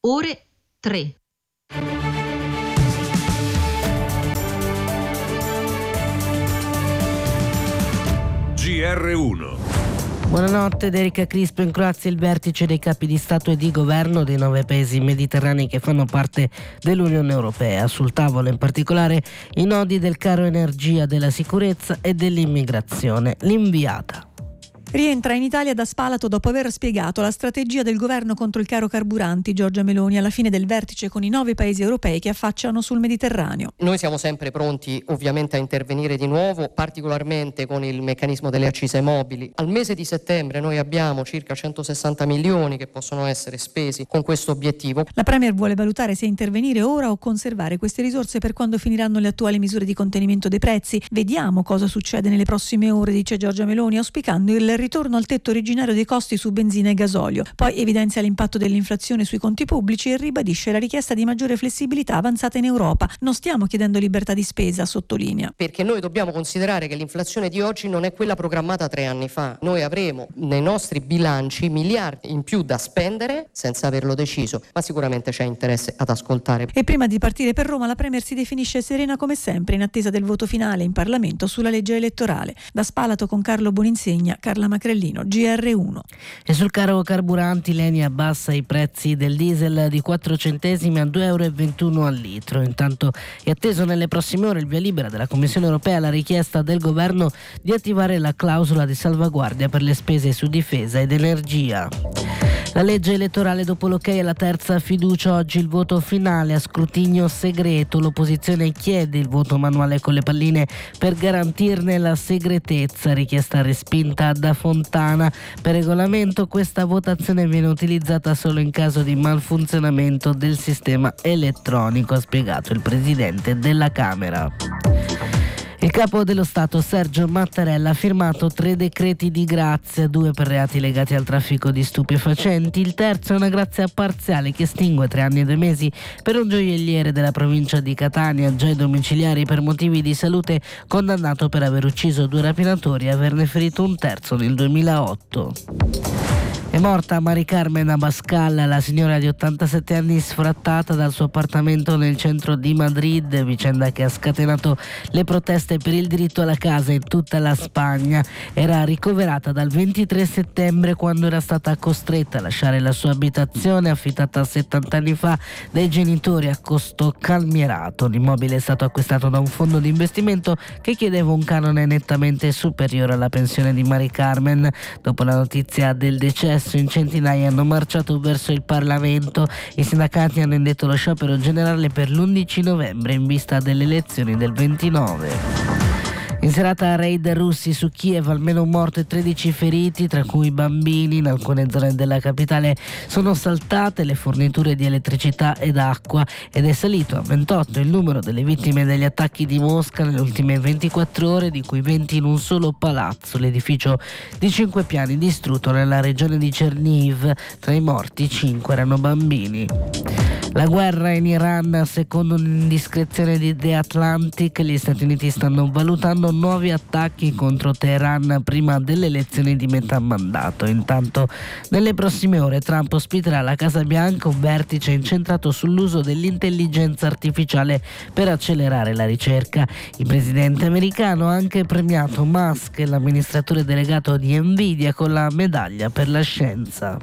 ore 3. GR1. Buonanotte, da Erika Crispo. In Croazia il vertice dei capi di Stato e di Governo dei 9 paesi mediterranei che fanno parte dell'Unione Europea. Sul tavolo in particolare i nodi del caro energia, della sicurezza e dell'immigrazione. L'inviata. Rientra in Italia da Spalato dopo aver spiegato la strategia del governo contro il caro carburanti. Giorgia Meloni alla fine del vertice con i 9 paesi europei che affacciano sul Mediterraneo. Noi siamo sempre pronti ovviamente a intervenire di nuovo, particolarmente con il meccanismo delle accise mobili. Al mese di settembre noi abbiamo circa 160 milioni che possono essere spesi con questo obiettivo. La Premier vuole valutare se intervenire ora o conservare queste risorse per quando finiranno le attuali misure di contenimento dei prezzi. Vediamo cosa succede nelle prossime ore, dice Giorgia Meloni, auspicando il ritorno al tetto originario dei costi su benzina e gasolio. Poi evidenzia l'impatto dell'inflazione sui conti pubblici e ribadisce la richiesta di maggiore flessibilità avanzata in Europa. Non stiamo chiedendo libertà di spesa, sottolinea. Perché noi dobbiamo considerare che l'inflazione di oggi non è quella programmata 3 anni fa. Noi avremo nei nostri bilanci miliardi in più da spendere senza averlo deciso, ma sicuramente c'è interesse ad ascoltare. E prima di partire per Roma la Premier si definisce serena come sempre in attesa del voto finale in Parlamento sulla legge elettorale. Da Spalato con Carlo Boninsegna, Carla Macrellino, GR1. E sul caro carburanti l'ENI abbassa i prezzi del diesel di 4 centesimi a 2,21 euro al litro. Intanto è atteso nelle prossime ore il via libera della Commissione Europea alla richiesta del governo di attivare la clausola di salvaguardia per le spese su difesa ed energia. La legge elettorale dopo l'ok alla terza fiducia, oggi il voto finale a scrutinio segreto. L'opposizione chiede il voto manuale con le palline per garantirne la segretezza, richiesta respinta da Fontana. Per regolamento questa votazione viene utilizzata solo in caso di malfunzionamento del sistema elettronico, ha spiegato il presidente della Camera. Il capo dello Stato Sergio Mattarella ha firmato 3 decreti di grazia, 2 per reati legati al traffico di stupefacenti, il terzo è una grazia parziale che estingue 3 anni e 2 mesi per un gioielliere della provincia di Catania, già ai domiciliari per motivi di salute, condannato per aver ucciso 2 rapinatori e averne ferito un terzo nel 2008. È morta Mari Carmen Abascal, la signora di 87 anni sfrattata dal suo appartamento nel centro di Madrid, vicenda che ha scatenato le proteste per il diritto alla casa in tutta la Spagna. Era ricoverata dal 23 settembre quando era stata costretta a lasciare la sua abitazione affittata 70 anni fa dai genitori a costo calmierato. L'immobile è stato acquistato da un fondo di investimento che chiedeva un canone nettamente superiore alla pensione di Mari Carmen. Dopo la notizia del decesso in centinaia hanno marciato verso il Parlamento. I sindacati hanno indetto lo sciopero generale per l'11 novembre in vista delle elezioni del 29. In serata raid russi su Kiev, almeno un morto e 13 feriti, tra cui bambini. In alcune zone della capitale sono saltate le forniture di elettricità ed acqua ed è salito a 28 il numero delle vittime degli attacchi di Mosca nelle ultime 24 ore, di cui 20 in un solo palazzo, l'edificio di 5 piani distrutto nella regione di Chernihiv. Tra i morti 5 erano bambini. La guerra in Iran, secondo un'indiscrezione di The Atlantic, gli Stati Uniti stanno valutando nuovi attacchi contro Teheran prima delle elezioni di metà mandato. Intanto, nelle prossime ore Trump ospiterà alla Casa Bianca un vertice incentrato sull'uso dell'intelligenza artificiale per accelerare la ricerca. Il presidente americano ha anche premiato Musk, l'amministratore delegato di Nvidia, con la medaglia per la scienza.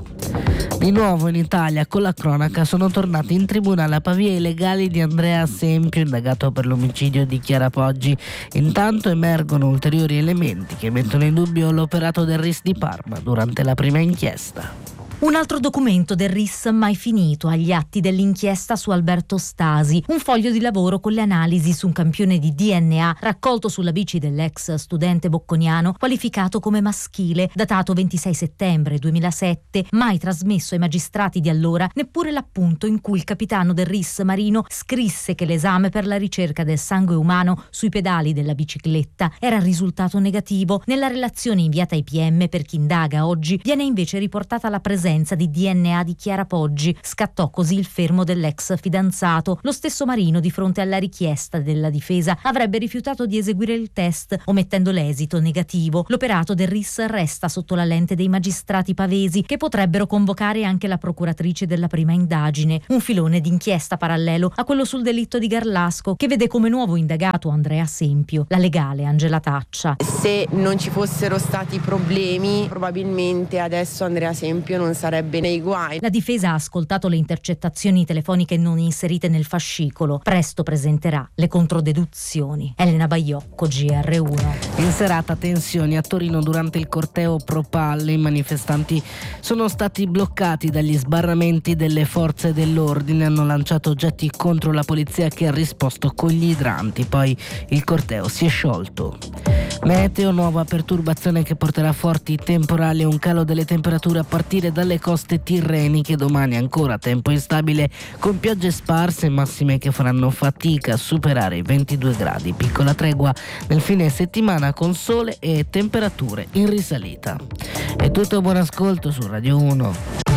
Di nuovo in Italia, con la cronaca, sono tornati in tribunale a Pavia i legali di Andrea Sempio, indagato per l'omicidio di Chiara Poggi. Intanto emergono ulteriori elementi che mettono in dubbio l'operato del RIS di Parma durante la prima inchiesta. Un altro documento del RIS mai finito agli atti dell'inchiesta su Alberto Stasi, un foglio di lavoro con le analisi su un campione di DNA raccolto sulla bici dell'ex studente bocconiano qualificato come maschile, datato 26 settembre 2007, mai trasmesso ai magistrati di allora neppure l'appunto in cui il capitano del RIS Marino scrisse che l'esame per la ricerca del sangue umano sui pedali della bicicletta era risultato negativo. Nella relazione inviata ai PM per chi indaga oggi viene invece riportata la presenza presenza di DNA di Chiara Poggi. Scattò così il fermo dell'ex fidanzato. Lo stesso Marino, di fronte alla richiesta della difesa, avrebbe rifiutato di eseguire il test, omettendo l'esito negativo. L'operato del RIS resta sotto la lente dei magistrati pavesi, che potrebbero convocare anche la procuratrice della prima indagine. Un filone d'inchiesta parallelo a quello sul delitto di Garlasco, che vede come nuovo indagato Andrea Sempio, la legale Angela Taccia. Se non ci fossero stati problemi, probabilmente adesso Andrea Sempio non sarebbe nei guai. La difesa ha ascoltato le intercettazioni telefoniche non inserite nel fascicolo. Presto presenterà le controdeduzioni. Elena Baiocco, GR1. In serata tensioni a Torino durante il corteo Pro Palle. I manifestanti sono stati bloccati dagli sbarramenti delle forze dell'ordine, hanno lanciato oggetti contro la polizia che ha risposto con gli idranti, poi il corteo si è sciolto. Meteo, nuova perturbazione che porterà forti temporali e un calo delle temperature a partire dalle coste tirreniche. Domani ancora tempo instabile con piogge sparse e massime che faranno fatica a superare i 22 gradi. Piccola tregua nel fine settimana con sole e temperature in risalita. È tutto, buon ascolto su Radio 1.